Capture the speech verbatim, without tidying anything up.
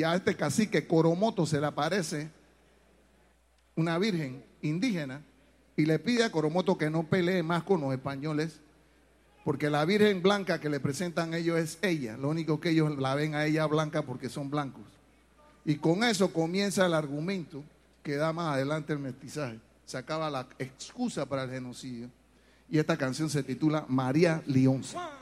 Y a este cacique Coromoto se le aparece una virgen indígena y le pide a Coromoto que no pelee más con los españoles, porque la virgen blanca que le presentan ellos es ella. Lo único que ellos la ven a ella blanca porque son blancos. Y con eso comienza el argumento que da más adelante el mestizaje. Se acaba la excusa para el genocidio. Y esta canción se titula María Lionza.